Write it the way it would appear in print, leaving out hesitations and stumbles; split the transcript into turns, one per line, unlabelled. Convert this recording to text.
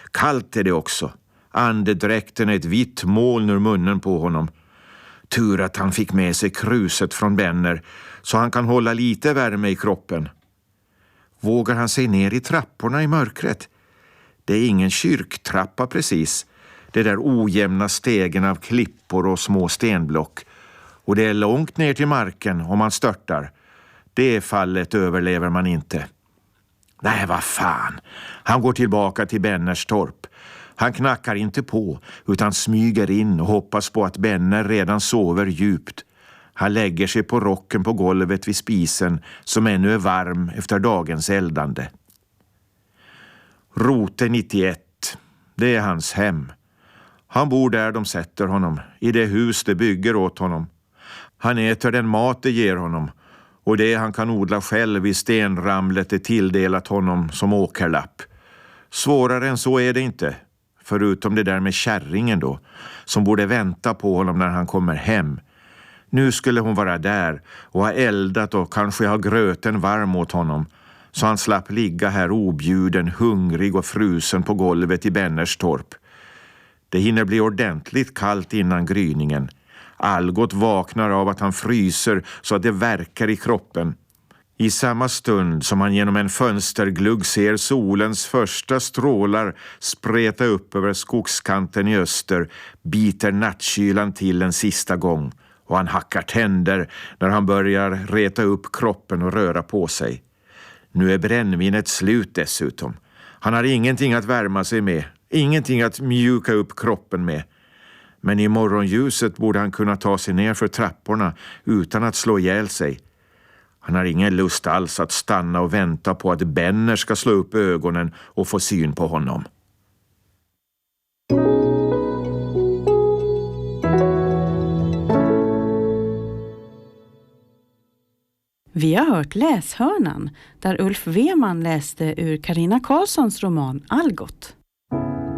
Kallt är det också. Andedräkten är ett vitt moln ur munnen på honom. Tur att han fick med sig kruset från Benner så han kan hålla lite värme i kroppen. Vågar han sig ner i trapporna i mörkret? Det är ingen kyrktrappa precis. Det där ojämna stegen av klippor och små stenblock. Och det är långt ner till marken om man störtar. Det fallet överlever man inte. Nej, vad fan. Han går tillbaka till Benners torp. Han knackar inte på utan smyger in och hoppas på att Benner redan sover djupt. Han lägger sig på rocken på golvet vid spisen som ännu är varm efter dagens eldande. Rote 91. Det är hans hem. Han bor där de sätter honom, i det hus de bygger åt honom. Han äter den mat de ger honom och det han kan odla själv i stenramlet är tilldelat honom som åkerlapp. Svårare än så är det inte, förutom det där med kärringen då, som borde vänta på honom när han kommer hem. Nu skulle hon vara där och ha eldat och kanske ha gröten varm åt honom, så han slapp ligga här objuden, hungrig och frusen på golvet i Benners torp. Det hinner bli ordentligt kallt innan gryningen. Algot vaknar av att han fryser så att det värker i kroppen. I samma stund som han genom en fönsterglugg ser solens första strålar spreta upp över skogskanten i öster biter nattkylan till en sista gång och han hackar tänder när han börjar reta upp kroppen och röra på sig. Nu är brännvinet slut dessutom. Han har ingenting att värma sig med, ingenting att mjuka upp kroppen med. Men i morgonljuset borde han kunna ta sig ner för trapporna utan att slå ihjäl sig. Han har ingen lust alls att stanna och vänta på att Benner ska slå upp ögonen och få syn på honom.
Vi har hört Läshörnan där Ulf Weman läste ur Carina Karlssons roman Algot.